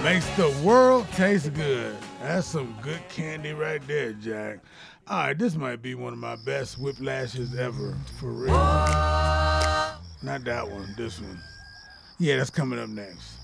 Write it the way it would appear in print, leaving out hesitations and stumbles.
Makes the world taste good. That's some good candy right there, Jack. All right, this might be one of my best whiplashes ever, for real. Not that one, this one. Yeah, that's coming up next.